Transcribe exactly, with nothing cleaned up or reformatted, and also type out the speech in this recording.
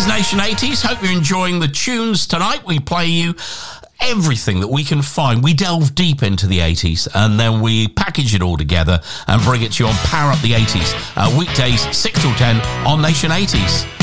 Nation eighties. Hope you're enjoying the tunes tonight. We play you everything that we can find. We delve deep into the eighties and then we package it all together and bring it to you on Power Up the eighties. Uh, weekdays, six till ten on Nation eighties.